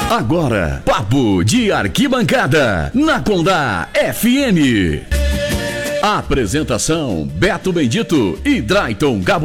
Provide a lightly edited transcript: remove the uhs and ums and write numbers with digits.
Agora, Papo de Arquibancada, na Condá FM. Apresentação: Beto Bendito e Drayton Gabo.